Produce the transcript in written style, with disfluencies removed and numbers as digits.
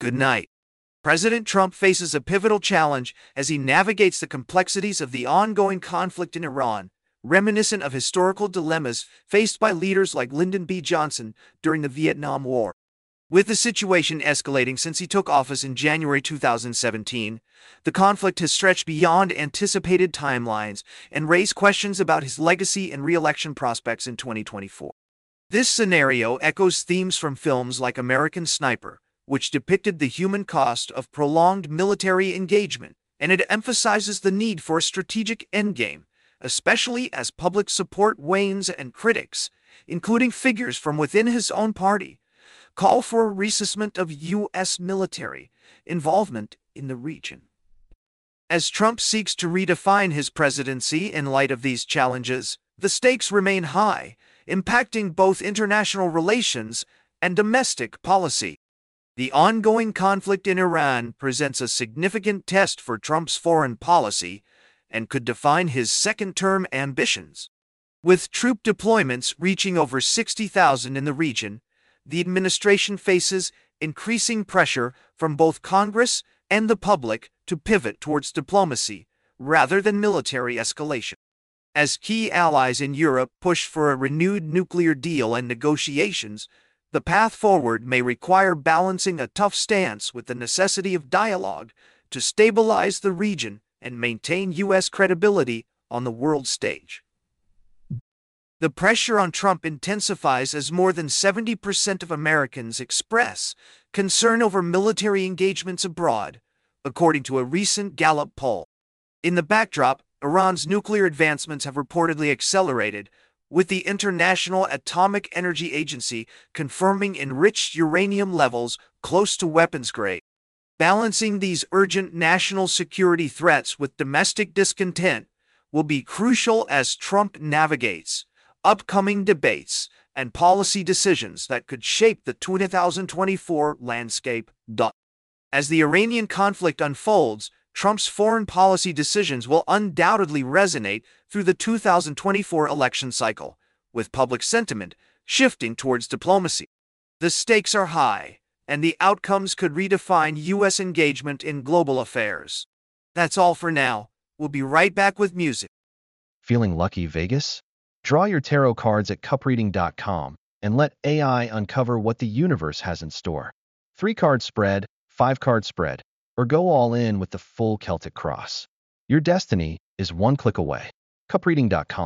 Good night. President Trump faces a pivotal challenge as he navigates the complexities of the ongoing conflict in Iran, reminiscent of historical dilemmas faced by leaders like Lyndon B. Johnson during the Vietnam War. With the situation escalating since he took office in January 2017, the conflict has stretched beyond anticipated timelines and raised questions about his legacy and re-election prospects in 2024. This scenario echoes themes from films like American Sniper, which depicted the human cost of prolonged military engagement, and it emphasizes the need for a strategic endgame, especially as public support wanes and critics, including figures from within his own party, call for a reassessment of U.S. military involvement in the region. As Trump seeks to redefine his presidency in light of these challenges, the stakes remain high, impacting both international relations and domestic policy. The ongoing conflict in Iran presents a significant test for Trump's foreign policy and could define his second-term ambitions. With troop deployments reaching over 60,000 in the region, the administration faces increasing pressure from both Congress and the public to pivot towards diplomacy rather than military escalation. As key allies in Europe push for a renewed nuclear deal and negotiations, the path forward may require balancing a tough stance with the necessity of dialogue to stabilize the region and maintain U.S. credibility on the world stage. The pressure on Trump intensifies as more than 70% of Americans express concern over military engagements abroad, according to a recent Gallup poll. In the backdrop, Iran's nuclear advancements have reportedly accelerated, with the International Atomic Energy Agency confirming enriched uranium levels close to weapons grade. Balancing these urgent national security threats with domestic discontent will be crucial as Trump navigates upcoming debates and policy decisions that could shape the 2024 landscape. As the Iranian conflict unfolds, Trump's foreign policy decisions will undoubtedly resonate through the 2024 election cycle, with public sentiment shifting towards diplomacy. The stakes are high, and the outcomes could redefine U.S. engagement in global affairs. That's all for now. We'll be right back with music. Feeling lucky, Vegas? Draw your tarot cards at cupreading.com and let AI uncover what the universe has in store. 3-card spread, 5-card spread, or go all in with the full Celtic cross. Your destiny is one click away. cupreading.com